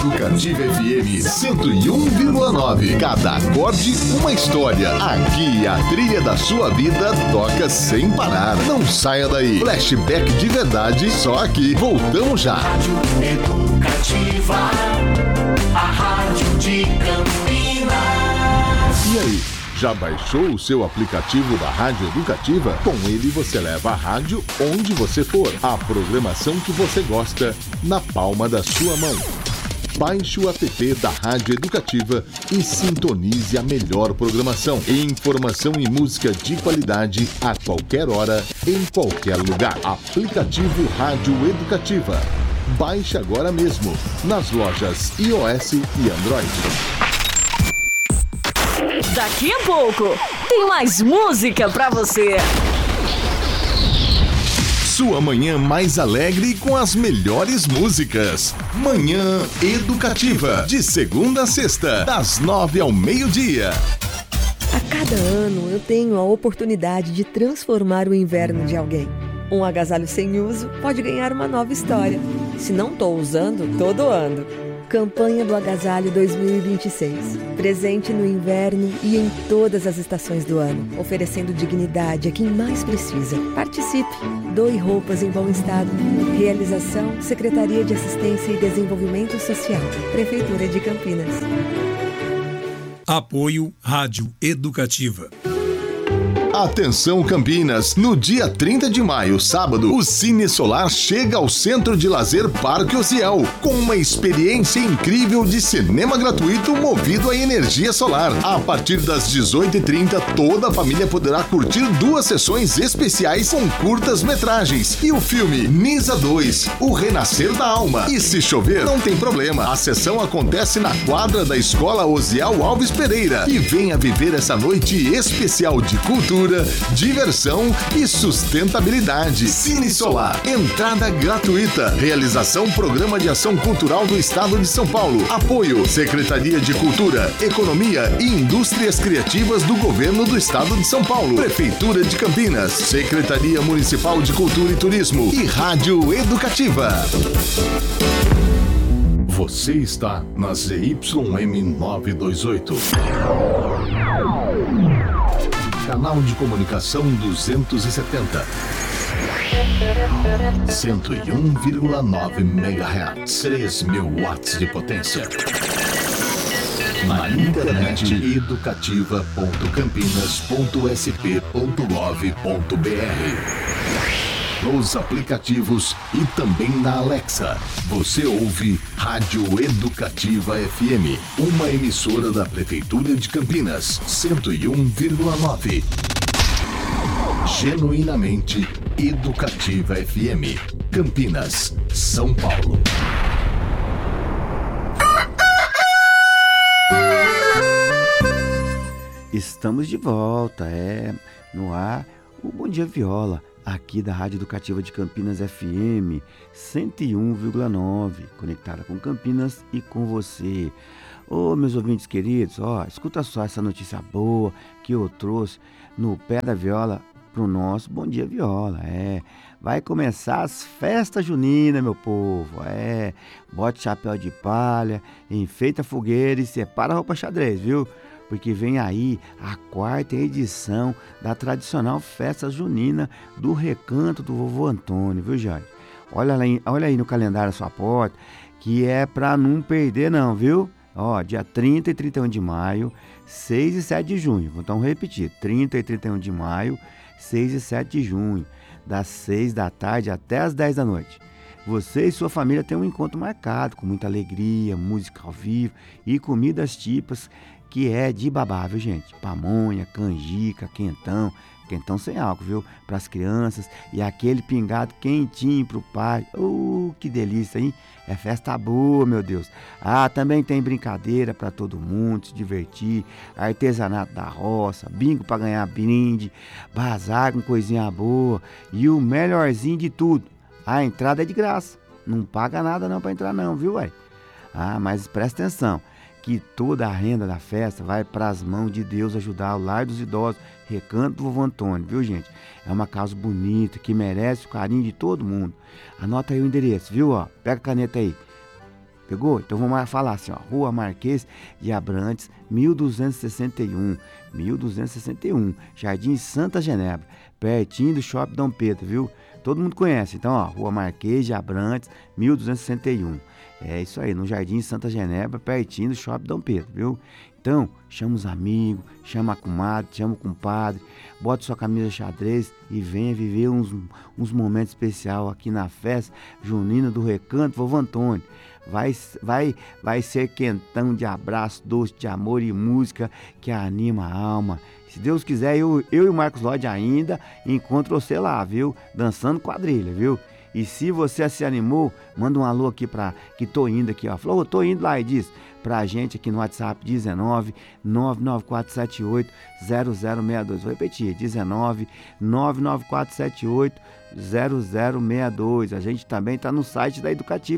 Educativa FM 101,9. Cada acorde, uma história. Aqui a trilha da sua vida toca sem parar. Não saia daí. Flashback de verdade, só aqui. Voltamos já. Rádio Educativa, a rádio de Campinas. E aí? Já baixou o seu aplicativo da Rádio Educativa? Com ele você leva a rádio onde você for. A programação que você gosta na palma da sua mão. Baixe o app da Rádio Educativa e sintonize a melhor programação. Informação e música de qualidade a qualquer hora, em qualquer lugar. Aplicativo Rádio Educativa. Baixe agora mesmo nas lojas iOS e Android. Daqui a pouco tem mais música pra você. Sua manhã mais alegre com as melhores músicas. Manhã Educativa, de segunda a sexta, das 9 ao meio-dia. A cada ano eu tenho a oportunidade de transformar o inverno de alguém. Um agasalho sem uso pode ganhar uma nova história. Se não estou usando, tô doando. Campanha do Agasalho 2026. Presente no inverno e em todas as estações do ano, oferecendo dignidade a quem mais precisa. Participe! Doe roupas em bom estado. Realização: Secretaria de Assistência e Desenvolvimento Social. Prefeitura de Campinas. Apoio Rádio Educativa. Atenção Campinas, no dia 30 de maio, sábado, o Cine Solar chega ao Centro de Lazer Parque Ociel, com uma experiência incrível de cinema gratuito movido a energia solar. A partir das 18h30, toda a família poderá curtir 2 sessões especiais com curtas-metragens e o filme Nisa 2, O Renascer da Alma. E se chover, não tem problema, a sessão acontece na quadra da Escola Osiel Alves Pereira. E venha viver essa noite especial de cultura, diversão e sustentabilidade. Cine Solar, entrada gratuita. Realização: Programa de Ação Cultural do Estado de São Paulo. Apoio: Secretaria de Cultura, Economia e Indústrias Criativas do Governo do Estado de São Paulo. Prefeitura de Campinas, Secretaria Municipal de Cultura e Turismo e Rádio Educativa. Você está na ZYM 928. Canal de comunicação 270. 101,9 MHz. 3.000 watts de potência. Na internet educativa.campinas.sp.gov.br. Nos aplicativos e também na Alexa. Você ouve Rádio Educativa FM, uma emissora da Prefeitura de Campinas, 101,9. Genuinamente Educativa FM, Campinas, São Paulo. Estamos de volta, no ar, o Bom Dia Viola, aqui da Rádio Educativa de Campinas FM 101,9, conectada com Campinas e com você. Ô, meus ouvintes queridos, escuta só essa notícia boa que eu trouxe no pé da viola pro nosso Bom Dia Viola. Vai começar as festas juninas, meu povo. Bote chapéu de palha, enfeita a fogueira e separa a roupa xadrez, viu? Porque vem aí a 4ª edição da tradicional festa junina do Recanto do Vovô Antônio, viu, gente? Olha aí no calendário à sua porta, que é pra não perder não, viu? Dia 30 e 31 de maio, 6 e 7 de junho. Então, repetir, 30 e 31 de maio, 6 e 7 de junho, das 6 da tarde até as 10 da noite. Você e sua família têm um encontro marcado, com muita alegria, música ao vivo e comidas típicas, que é de babá, viu, gente? Pamonha, canjica, quentão sem álcool, viu? Para as crianças, e aquele pingado quentinho pro pai. Que delícia, hein? É festa boa, meu Deus. Também tem brincadeira para todo mundo se divertir, artesanato da roça, bingo para ganhar brinde, bazar com coisinha boa e o melhorzinho de tudo, a entrada é de graça. Não paga nada não para entrar não, viu, ué? Mas presta atenção, que toda a renda da festa vai para as mãos de Deus ajudar o Lar dos Idosos, Recanto do Vovô Antônio, viu, gente? É uma causa bonita, que merece o carinho de todo mundo. Anota aí o endereço, viu? Pega a caneta aí. Pegou? Então vamos falar assim, ó, Rua Marquês de Abrantes, 1261, Jardim Santa Genebra, pertinho do Shopping Dom Pedro, viu? Todo mundo conhece, então, ó, Rua Marquês de Abrantes, 1261. É isso aí, no Jardim Santa Genebra, pertinho do Shopping Dom Pedro, viu? Então, chama os amigos, chama a comadre, chama o compadre, bota sua camisa xadrez e venha viver uns momentos especiais aqui na festa junina do Recanto Vovô Antônio. Vai ser quentão de abraço, doce de amor e música que anima a alma. Se Deus quiser, eu e o Marcos Lodge ainda encontro você lá, viu? Dançando quadrilha, viu? E se você se animou, manda um alô aqui que tô indo aqui, ó. Falou, tô indo lá e diz pra gente aqui no WhatsApp 19 99478 0062. Vou repetir, 19 99478 0062. A gente também tá no site da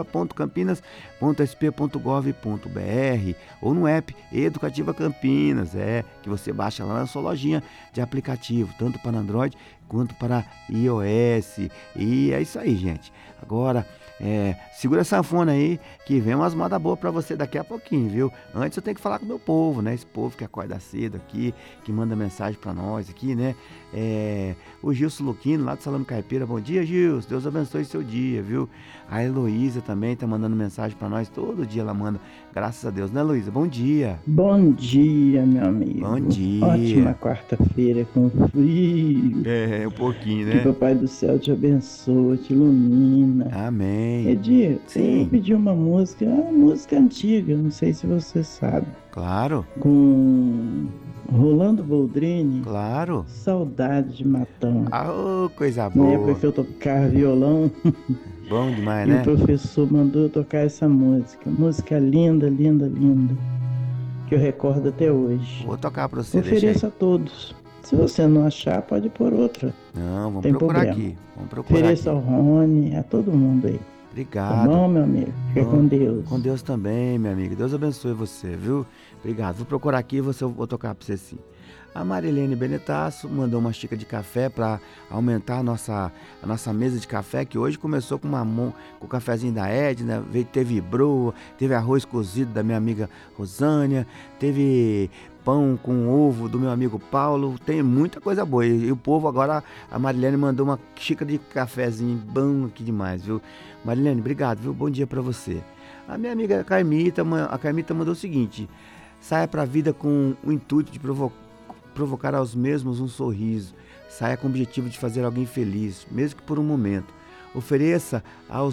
educativa.campinas.sp.gov.br ou no app Educativa Campinas, que você baixa lá na sua lojinha de aplicativo, tanto para Android quanto para iOS. E é isso aí, gente. Agora, segura a sanfona aí, que vem umas modas boas pra você daqui a pouquinho, viu? Antes eu tenho que falar com o meu povo, né? Esse povo que acorda cedo aqui, que manda mensagem pra nós aqui, né? O Gilson Luquino, lá do Salame Caipira. Bom dia, Gilson. Deus abençoe seu dia, viu? A Heloísa também tá mandando mensagem pra nós. Todo dia ela manda. Graças a Deus, né, Heloísa? Bom dia. Bom dia, meu amigo. Bom dia. Ótima quarta-feira com frio. Um pouquinho, né? Que o Papai do Céu te abençoe, te ilumina. Amém. Edir, Sim. eu pedi uma música antiga, não sei se você sabe. Claro. Com Rolando Boldrini. Claro. Saudade de Matão. Coisa Na boa. época que eu tocava violão. Bom demais, E né? o professor mandou eu tocar essa música. Música linda, linda, linda. Que eu recordo até hoje. Vou tocar pra você. Ofereço a todos. Se você não achar, pode pôr outra. Não, vamos Tem procurar problema. aqui. Vamos procurar Ofereço aqui. ao Rony, a todo mundo aí. Obrigado. Tá bom, meu amigo? Fica com Deus. Com Deus também, minha amiga. Deus abençoe você, viu? Obrigado. Vou procurar aqui e vou tocar pra você sim. A Marilene Benetasso mandou uma xícara de café para aumentar a nossa mesa de café, que hoje começou com o cafezinho da Edna, teve broa, teve arroz cozido da minha amiga Rosânia, teve pão com ovo do meu amigo Paulo, tem muita coisa boa. E o povo agora, a Marilene mandou uma xícara de cafezinho bom aqui demais, viu? Marilene, obrigado, viu? Bom dia para você. A minha amiga Carmita mandou o seguinte: saia para a vida com o intuito de provocar aos mesmos um sorriso. Saia com o objetivo de fazer alguém feliz, mesmo que por um momento. Ofereça ao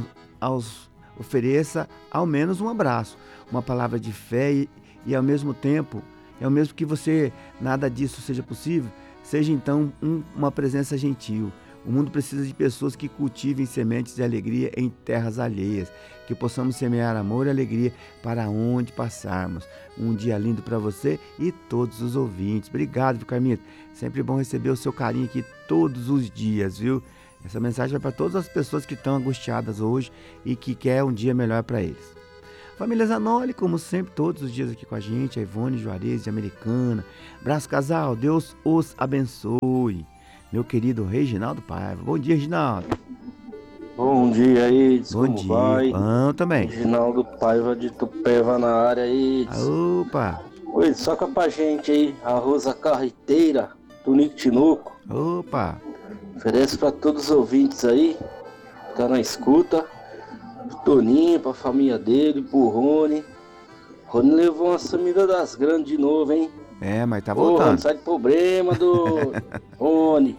menos um abraço, uma palavra de fé e ao mesmo tempo, mesmo que você nada disso seja possível, seja então uma presença gentil. O mundo precisa de pessoas que cultivem sementes de alegria em terras alheias, que possamos semear amor e alegria para onde passarmos. Um dia lindo para você e todos os ouvintes. Obrigado, Carmita. Sempre bom receber o seu carinho aqui todos os dias, viu? Essa mensagem vai para todas as pessoas que estão angustiadas hoje e que querem um dia melhor para eles. Família Zanoli, como sempre, todos os dias aqui com a gente, a Ivone Juarez de Americana. Abraço, casal. Deus os abençoe. Meu querido Reginaldo Paiva. Bom dia, Reginaldo. Bom dia, Edson. Bom como dia. vai? Bom também. Reginaldo Paiva de Tupéva na área, Edson. Opa. Oi, soca pra gente aí a Rosa Carreteira do Nico Tinoco. Opa. Oferece pra todos os ouvintes aí, tá na escuta. Pro Toninho, pra família dele, pro Rony. Rony levou uma sumida das grandes de novo, hein? Mas tá Ô, Rony, voltando. sai do problema do Rony.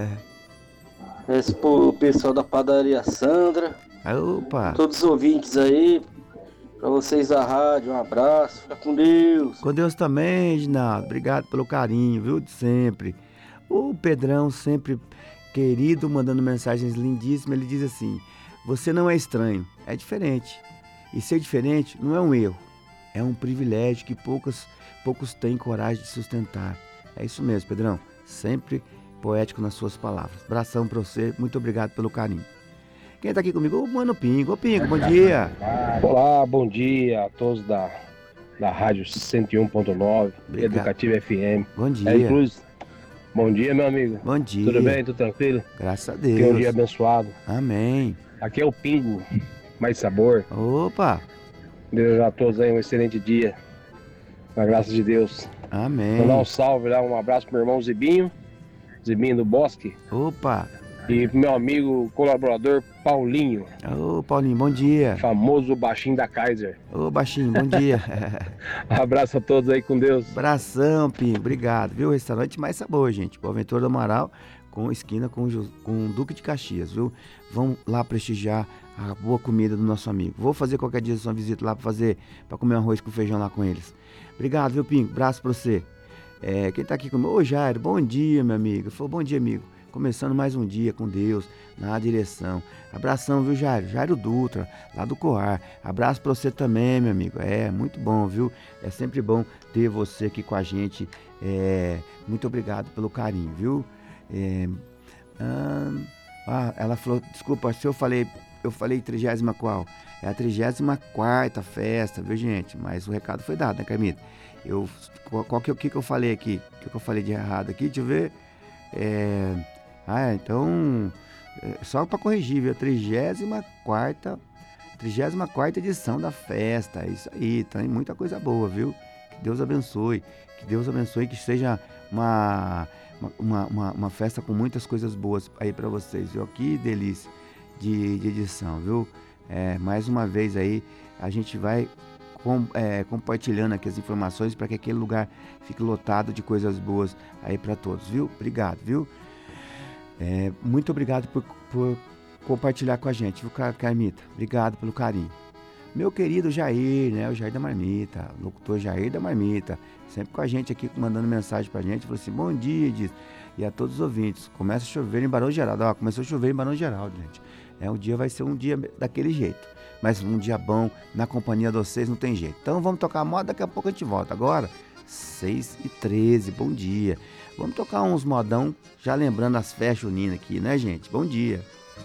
Esse pro pessoal da padaria Sandra. Opa. Todos os ouvintes aí, pra vocês da rádio, um abraço, fica com Deus. Com Deus também, Reginaldo. Obrigado pelo carinho, viu, de sempre. O Pedrão, sempre querido, mandando mensagens lindíssimas, ele diz assim: você não é estranho, é diferente. E ser diferente não é um erro, é um privilégio que poucos têm coragem de sustentar. É isso mesmo, Pedrão. Sempre poético nas suas palavras. Abração pra você, muito obrigado pelo carinho. Quem tá aqui comigo? O Mano Pingo. Ô Pingo, bom dia. Olá, bom dia a todos da Rádio 101.9, Educativa FM. Bom dia. Bom dia, meu amigo. Bom dia. Tudo bem? Tudo tranquilo? Graças a Deus. Que é um dia abençoado. Amém. Aqui é o Pingo, mais sabor. Opa! Desejar a todos aí um excelente dia. Na graça de Deus. Amém. Mandar um salve lá, um abraço pro meu irmão Zibinho do Bosque. Opa! E pro meu amigo colaborador Paulinho. Ô, Paulinho, bom dia. Famoso baixinho da Kaiser. Ô, baixinho, bom dia. Abraço a todos aí, com Deus. Abração, Pinho, obrigado. Viu? Restaurante mais sabor, gente. Boaventura do Amaral, com esquina com o Duque de Caxias, viu? Vamos lá prestigiar a boa comida do nosso amigo. Vou fazer qualquer dia uma visita lá pra comer um arroz com feijão lá com eles. Obrigado, viu, Pinho? Abraço pra você. Quem tá aqui comigo? Ô, Jairo, bom dia, meu amigo. Ele falou, bom dia, amigo. Começando mais um dia com Deus, na direção. Abração, viu, Jairo? Jairo Dutra, lá do Coar. Abraço pra você também, meu amigo. Muito bom, viu? É sempre bom ter você aqui com a gente. Muito obrigado pelo carinho, viu? Ela falou, desculpa, se eu falei 30ª qual? É a 34ª festa, viu, gente? Mas o recado foi dado, né, Carmita? O que eu falei aqui? O que eu falei de errado aqui? Deixa eu ver. Então, só para corrigir, viu? 34ª edição da festa. É isso aí, tem muita coisa boa, viu? Que Deus abençoe. Que seja uma festa com muitas coisas boas aí para vocês, viu? Que delícia de edição, viu? Mais uma vez aí, a gente vai compartilhando aqui as informações para que aquele lugar fique lotado de coisas boas aí para todos, viu? Obrigado, viu? Muito obrigado por compartilhar com a gente, viu, Carmita? Obrigado pelo carinho. Meu querido Jair, né? O Jair da Marmita, locutor Jair da Marmita, sempre com a gente aqui, mandando mensagem pra gente, falou assim, bom dia, diz, e a todos os ouvintes, começa a chover em Barão Geraldo, começou a chover em Barão Geraldo, gente. O dia vai ser um dia daquele jeito, mas um dia bom, na companhia de vocês, não tem jeito. Então vamos tocar a moda, daqui a pouco a gente volta. Agora, 6h13, bom dia. Vamos tocar uns modão, já lembrando as festas juninas aqui, né, gente? Bom dia.